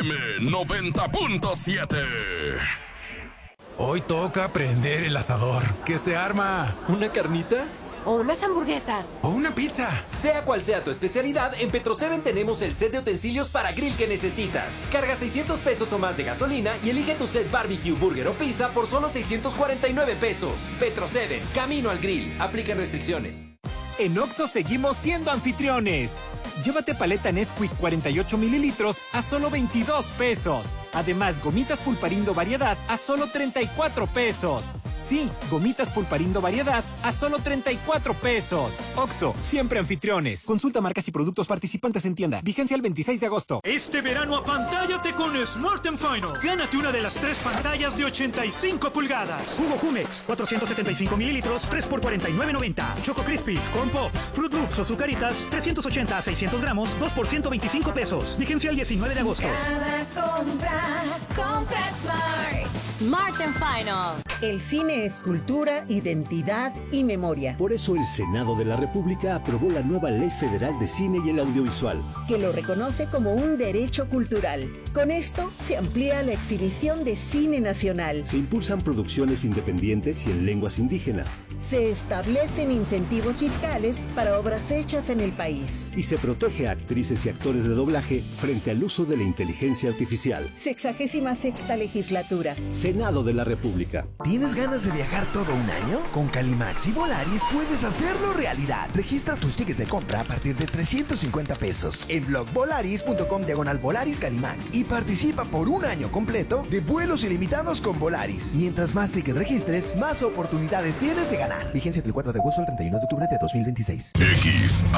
FM 90.7. Hoy toca prender el asador. ¿Qué se arma? ¿Una carnita? O unas hamburguesas. O una pizza. Sea cual sea tu especialidad, en Petro 7 tenemos el set de utensilios para grill que necesitas. Carga 600 pesos o más de gasolina y elige tu set barbecue, burger o pizza por solo 649 pesos. Petro 7, camino al grill. Aplican restricciones. En Oxxo seguimos siendo anfitriones. Llévate paleta Nesquik 48 mililitros a solo 22 pesos. Además, gomitas Pulparindo variedad a solo 34 pesos. Sí, gomitas Pulparindo variedad a solo 34 pesos. Oxxo, siempre anfitriones. Consulta marcas y productos participantes en tienda. Vigencia el 26 de agosto. Este verano apantállate con Smart & Final. Gánate una de las 3 pantallas de 85 pulgadas. Jugo Jumex, 475 mililitros, 3 por 49.90. Choco Crispies, Corn Pops, Fruit Loops o Zucaritas, 380 a 600 gramos, 2 por 125 pesos. Vigencia el 19 de agosto. Cada compra Smart. Smart & Final. El cine es cultura, identidad y memoria. Por eso el Senado de la República aprobó la nueva Ley Federal de Cine y el Audiovisual, que lo reconoce como un derecho cultural. Con esto se amplía la exhibición de cine nacional. Se impulsan producciones independientes y en lenguas indígenas. Se establecen incentivos fiscales para obras hechas en el país. Y se protege a actrices y actores de doblaje frente al uso de la inteligencia artificial. 66ª legislatura. Senado de la República. ¿Tienes ganas de viajar todo un año? Con Calimax y Volaris puedes hacerlo realidad. Registra tus tickets de compra a partir de 350 pesos en blogvolaris.com/Volaris Calimax y participa por un año completo de vuelos ilimitados con Volaris. Mientras más tickets registres, más oportunidades tienes de ganar. Vigencia del 4 de agosto al 31 de octubre de 2026. XHTIM.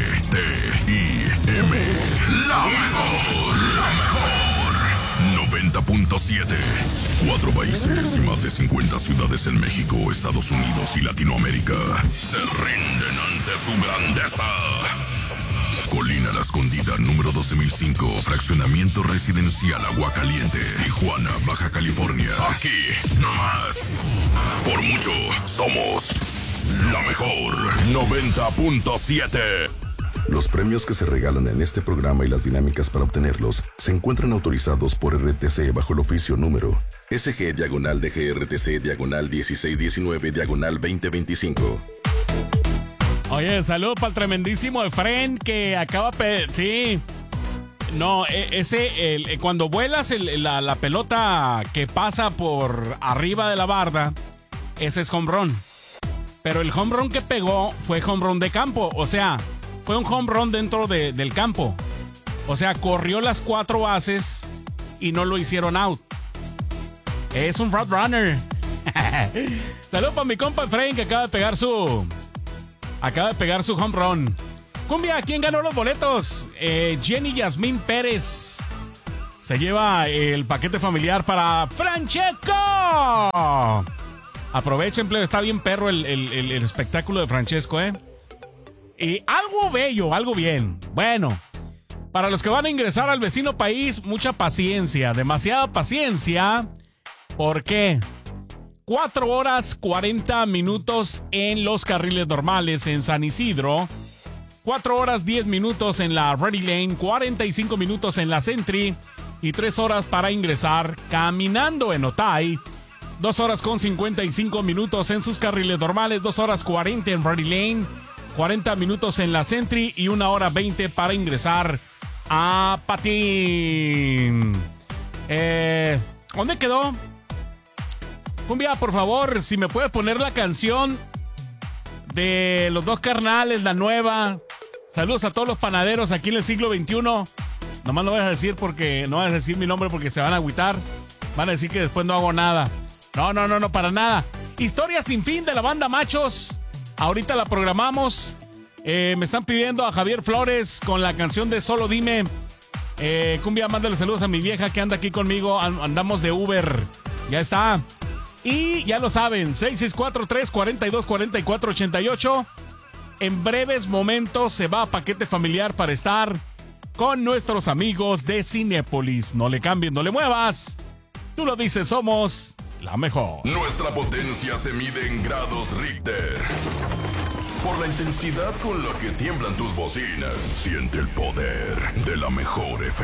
La mejor. 90.7. 4 países y más de 50 ciudades en México, Estados Unidos y Latinoamérica se rinden ante su grandeza. Colina La Escondida, número 12005, fraccionamiento residencial Aguacaliente, Tijuana, Baja California. Aquí, nomás. Por mucho, somos la mejor. 90.7. Los premios que se regalan en este programa y las dinámicas para obtenerlos se encuentran autorizados por RTC bajo el oficio número SG-DGRTC-1619-2025. Oye, salud para el tremendísimo Efren que acaba... Sí. No, cuando vuelas la pelota que pasa por arriba de la barda, ese es home run. Pero el home run que pegó fue home run de campo, o sea... Fue un home run dentro del campo. O sea, corrió las 4 bases y no lo hicieron out. Es un road runner. Saludos para mi compa Efraín que acaba de pegar su home run. Cumbia, ¿quién ganó los boletos? Jenny Yasmín Pérez se lleva el paquete familiar para Francesco. Aprovechen, plebe, está bien perro el espectáculo de Francesco, Y algo bello, algo bien. Bueno, para los que van a ingresar al vecino país, mucha paciencia, demasiada paciencia. ¿Por qué? 4 horas 40 minutos en los carriles normales en San Isidro. 4 horas 10 minutos en la Ready Lane, 45 minutos en la Sentry y 3 horas para ingresar caminando en Otay. 2 horas con 55 minutos en sus carriles normales, 2 horas 40 en Ready Lane. 40 minutos en la Sentry y 1 hora 20 para ingresar a Patín. ¿Dónde quedó? Cumbia, por favor, si me puedes poner la canción de Los Dos Carnales, la nueva. Saludos a todos los panaderos aquí en el siglo XXI. Nomás no voy a decir no voy a decir mi nombre porque se van a agüitar. Van a decir que después no hago nada. No, para nada. Historia sin fin de la banda Machos. Ahorita la programamos. Me están pidiendo a Javier Flores con la canción de Solo Dime. Cumbia, mándale saludos a mi vieja que anda aquí conmigo. Andamos de Uber. Ya está. Y ya lo saben, 6643-424488. En breves momentos se va a paquete familiar para estar con nuestros amigos de Cinépolis. No le cambien, no le muevas. Tú lo dices, somos la mejor. Nuestra potencia se mide en grados Richter. Por la intensidad con la que tiemblan tus bocinas, siente el poder de la mejor FM.